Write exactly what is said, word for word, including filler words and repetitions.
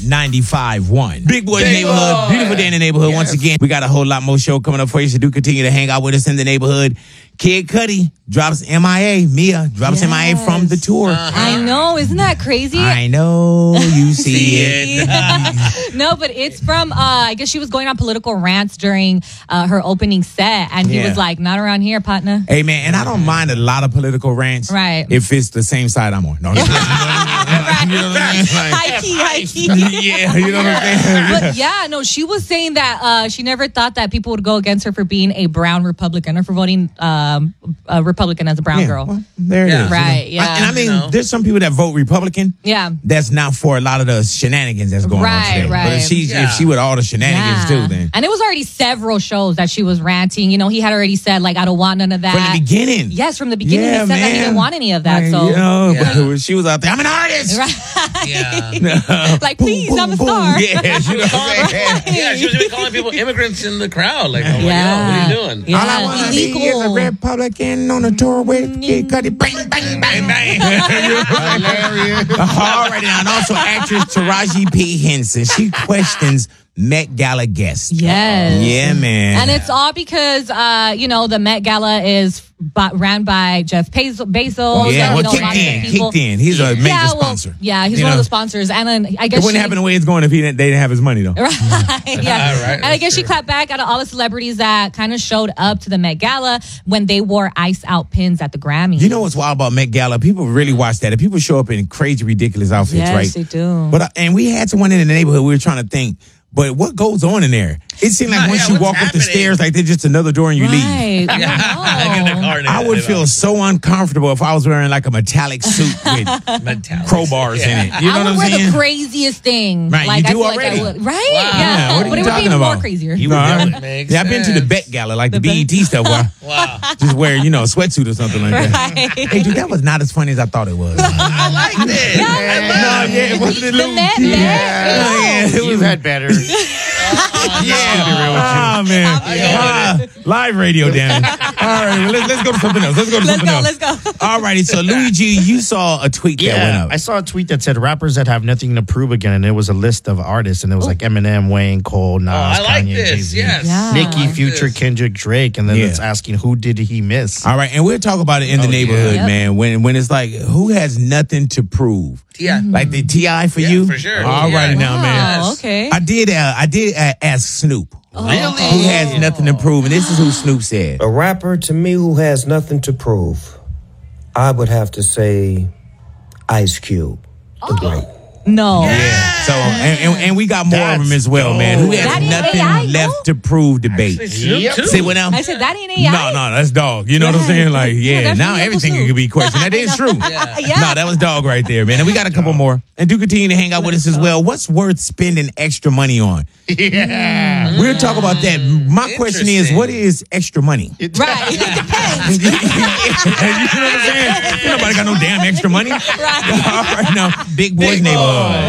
ninety-five point one. Big Boys Big Neighborhood, Boy. beautiful day in the neighborhood. Yes. Once again, we got a whole lot more show coming up for you, so do continue to hang out with us in the neighborhood. Kid Cudi drops M I A. Mia drops Yes. M I A from the tour. Uh-huh. I know, isn't that crazy? I know you see it. No, but it's from, uh, I guess she was going on political rants during uh, her opening set, and he Yeah. was like, not around here, partner. Hey, man, and I don't mind a lot of political rants. Right. If it's the same side I'm on. No, no, no, no, no, no, you know what I'm saying? Like, High key, high key. yeah, you know what I'm saying? But yeah, no, she was saying that uh, she never thought that people would go against her for being a brown Republican or for voting um, a Republican as a brown Yeah, girl. well, there it Yeah. is. Right, you know? yeah. I- and I mean, You know. there's some people that vote Republican. Yeah. That's not for a lot of the shenanigans that's going on Right, today. But right. if she's Yeah. if she with all the shenanigans too, then And it was already several shows that she was ranting. You know, he had already said, like, I don't want none of that. from the beginning. Yes, from the beginning, Yeah, he said that he man. didn't want any of that. Like, so, you know, Yeah. when she was out there, I'm an artist. right. Yeah. Like, please, I'm a star. Yeah, you know what I'm saying? Right. Yeah, she was even calling people immigrants in the crowd. Like, oh my Yeah. God, what are you doing? Yeah. All I want to be is a Illegal. Republican on a tour with Kid Cudi. Bang, bang, bang, bang. Hilarious. All right, now, and also actress Taraji P. Henson. She questions Met Gala guests. Yes. Yeah, man. And it's all because, uh, you know, the Met Gala is b- ran by Jeff Bezos. Bezos yeah, and, you well, know, kicked lots of in, people. kicked in. He's a major yeah, well, sponsor. Yeah, he's You one know? of the sponsors. And then I guess It wouldn't she, happen the way it's going if he didn't, they didn't have his money, though. Right. Yeah. Right, And I that's guess she true. clapped back at all the celebrities that kind of showed up to the Met Gala when they wore ice out pins at the Grammys. You know what's wild about Met Gala? People really watch that. And people show up in crazy, ridiculous outfits, Yes, right? they do. But uh, and we had someone in the neighborhood. We were trying to think. But what goes on in there? It seemed like Yeah, once yeah, you what's walk up the happening? stairs, like they're just another door and you leave. Right. I Get in the don't know. car and I would they- feel so uncomfortable if I was wearing like a metallic suit with Mentality. crowbars in it. You know I would what I'm wear saying? the craziest thing. Right, like, you I do feel already. Like I would. Right? Wow. Yeah. Yeah, what are but you it would be talking even about? more crazier. You No, would I- do it. Makes yeah, I've been to the sense. Bet Gala, like the, The B E T stuff, where Wow. I just wear, you know, a sweatsuit or something like that. Right. Hey, dude, that was not as funny as I thought it was. I like this. No, yeah, it wasn't a The little. Met, yeah. Met. Yeah, it You was had better. yeah. Oh, man. Ah, live radio, damn it. All right, well, let's, let's go to something else. Let's go to Let's something go. else. Let's go. All righty, so Luigi, you saw a tweet that went Yeah, up. I saw a tweet that said rappers that have nothing to prove again, and it was a list of artists, and it was like Eminem, Wayne, Cole, Nas, Oh, I like Kanye, this. Jay-Z, Yes. Yeah. Nicki, I like Future, this. Kendrick, Drake, and then Yeah. it's asking who did he miss? All right, and we'll talk about it in the Oh, yeah. neighborhood, Yep. man. When when it's like, who has nothing to prove? Yeah. Like the T I for Yeah, you? for sure. All righty Yeah. now, man. Oh, Yes. okay. I did. Uh, I did uh, ask Snoop, Really? who has nothing to prove, and this is who Snoop said. A rapper to me who has nothing to prove, I would have to say Ice Cube, the great. No. Yeah. So, and, and, and we got more of them as well, man. Who has That ain't nothing A I, left no? to prove debate? Snoop, Yep. too. Say what now? I said that ain't A I. No, no, that's dog. You know what I'm Right. saying? Like, Yeah, yeah, that's now really Uncle everything Snoop. could be questioned. That is true. Yeah. Yeah. No, that was dog right there, man. And we got a couple more. And do continue to hang out with us as well. What's worth spending extra money on? Yeah. We'll talk about that. My question is, Interesting. what is extra money? Right. It depends. You know what I'm saying? Ain't nobody got no damn extra money. Right. All right, now, Big Boys Neighborhood.